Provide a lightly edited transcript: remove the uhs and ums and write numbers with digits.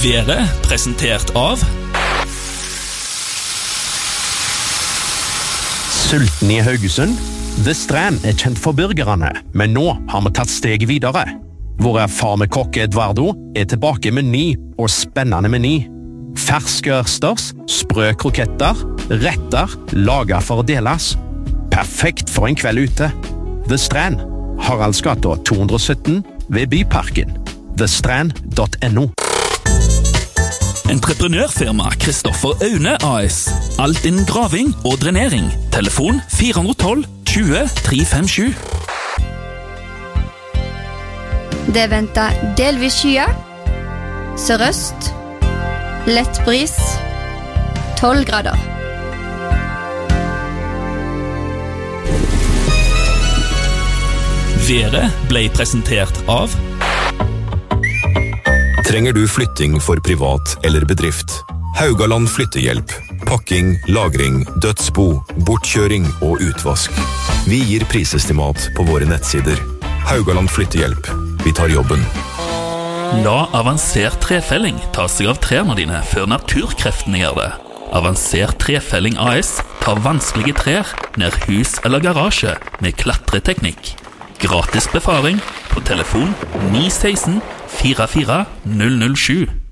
Været presentert av Sulten i Haugesund? The Strand kjent for burgerne, men nå har vi tatt steget videre. Vår erfarne kokk Eduardo tilbake med ny og spennende meny. Ferske ørsters, sprø kroketter, retter, laget for å deles. Perfekt for en kveld ute. The Strand, Haraldsgata 217 ved Byparken. thestrand.no. Entreprenørfirma Kristoffer Aune AS. Alt innen graving og drenering. Telefon 412 20 357. Det venter delvis skyer. Sørøst. Lett bris. 12 grader. Været ble presentert av Trenger du flytting for privat eller bedrift? Haugaland flyttehjelp. Pakking, lagring, dødsbo, bortkjøring og utvask. Vi gir prisestimat på våre nettsider. Haugaland flyttehjelp. Vi tar jobben. La avansert trefelling ta seg av trærne dine før naturkreftene gjør det. Avansert trefelling AS tar vanskelige trær ned hus eller garasje med klatreteknikk. Gratis befaring på telefon 916 44 007.